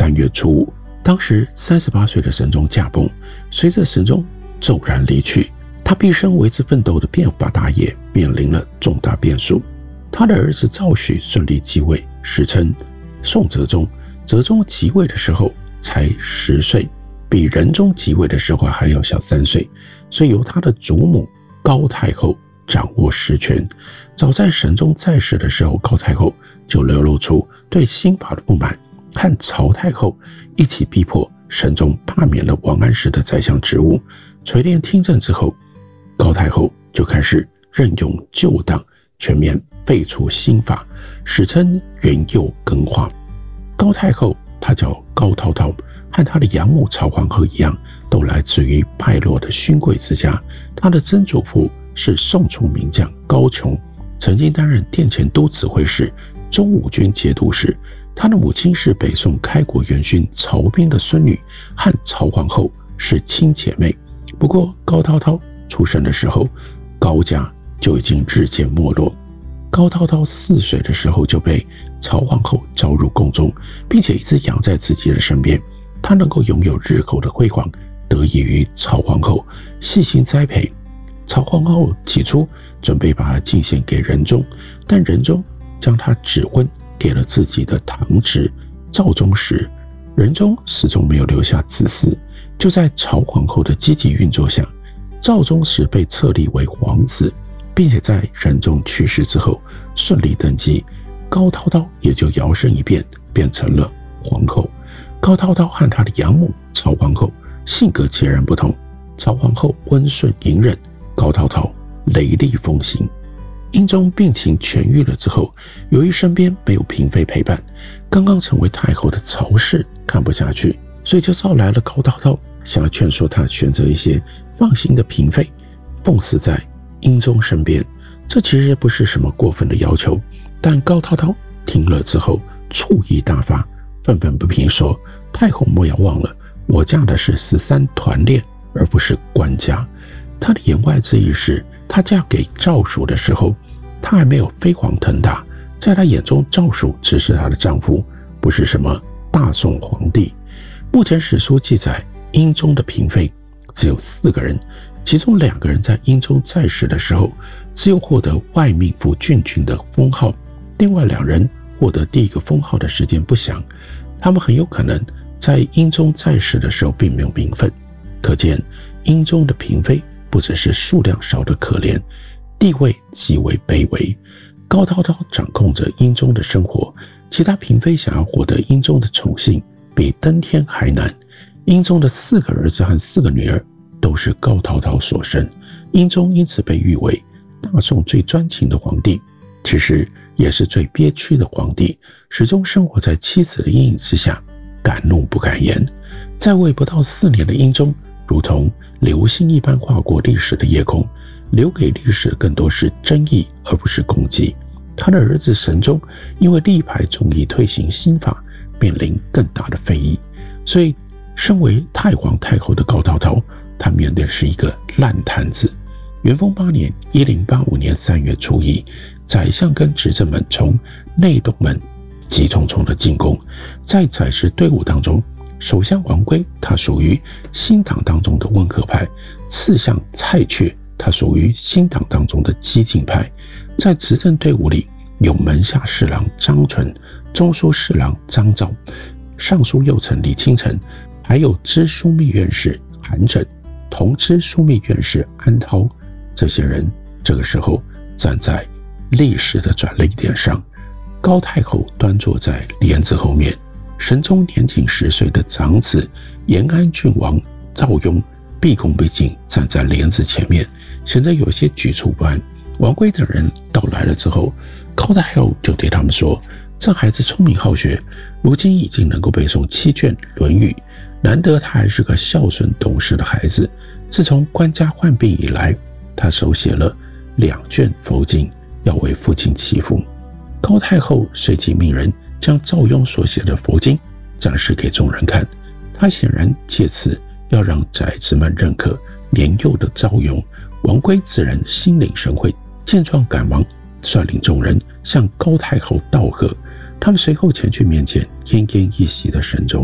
3月初5，当时38岁的神宗驾崩，随着神宗骤然离去，他毕生为之奋斗的变法大业面临了重大变数。他的儿子赵煦顺利继位，史称宋哲宗。哲宗即位的时候才10岁，比仁宗即位的时候还要小3岁，所以由他的祖母高太后掌握实权。早在神宗在世的时候，高太后就流露出对新法的不满，和曹太后一起逼迫神宗罢免了王安石的宰相职务。垂帘听政之后，高太后就开始任用旧党，全面废除新法，史称元佑更化。高太后她叫高涛涛，和她的养母曹皇后一样，都来自于败落的勋贵之家。她的曾祖父是宋初名将高琼，曾经担任殿前都指挥使、中武军节度使。她的母亲是北宋开国元勋曹彬的孙女，和曹皇后是亲姐妹。不过高涛涛出生的时候，高家就已经日渐没落。高涛涛4岁的时候就被曹皇后招入宫中，并且一直养在自己的身边。她能够拥有日后的辉煌，得益于曹皇后细心栽培。曹皇后起初准备把她进献给仁宗，但仁宗将她指婚给了自己的堂侄赵宗实。仁宗始终没有留下子嗣，就在曹皇后的积极运作下，赵宗实被册立为皇子，并且在仁宗去世之后顺利登基，高涛涛也就摇身一变变成了皇后。高涛涛和她的养母曹皇后性格截然不同，曹皇后温顺隐忍，高涛涛雷厉风行。英宗病情痊愈了之后，由于身边没有嫔妃陪伴，刚刚成为太后的曹氏看不下去，所以就召来了高涛涛，想要劝说她选择一些放心的嫔妃，奉祀在英宗身边。这其实不是什么过分的要求，但高涛涛听了之后醋意大发，愤愤不平说：太后莫要忘了，我嫁的是13团练，而不是官家。她的言外之意是，她嫁给赵曙的时候，她还没有飞黄腾达，在她眼中赵曙只是她的丈夫，不是什么大宋皇帝。目前史书记载，英宗的嫔妃只有4个人，其中2个人在英宗在世的时候只有获得外命府郡君的封号，另外2人获得第一个封号的时间不详，他们很有可能在英宗在世的时候并没有名分。可见英宗的嫔妃不只是数量少的可怜，地位极为卑微。高涛涛掌控着英宗的生活，其他嫔妃想要获得英宗的宠幸比登天还难。英宗的4个儿子和4个女儿都是高涛涛所生，英宗因此被誉为大宋最专情的皇帝，其实也是最憋屈的皇帝，始终生活在妻子的阴影之下，敢怒不敢言。在位不到4年的英宗，如同流星一般划过历史的夜空，留给历史更多是争议而不是功绩。他的儿子神宗因为力排众议推行新法，面临更大的非议，所以身为太皇太后的高涛涛，他面对的是一个烂摊子。元丰8年1085年3月初1，宰相跟执政们从内东门急匆匆的进攻。在宰执队伍当中，首相王圭他属于新党当中的温和派，次相蔡确他属于新党当中的激进派。在执政队伍里有门下侍郎张纯、中书侍郎张昭、尚书右丞李清晨，还有知枢密院士韩缜、同知枢密院士安涛。这些人这个时候站在历史的转捩点上。高太后端坐在帘子后面，神宗年仅10岁的长子延安郡王赵雍毕恭毕敬站在帘子前面，显得有些局促不安。王圭等人到来了之后，高太后就对他们说：这孩子聪明好学，如今已经能够背诵7卷《论语》，难得他还是个孝顺懂事的孩子。自从官家患病以来，他手写了2卷佛经，要为父亲祈福。高太后随即命人将赵雍所写的佛经展示给众人看，他显然借此要让宅子们认可年幼的赵雍。王圭自然心领神会，见状赶忙率领众人向高太后道贺。他们随后前去面见奄奄一息的神宗。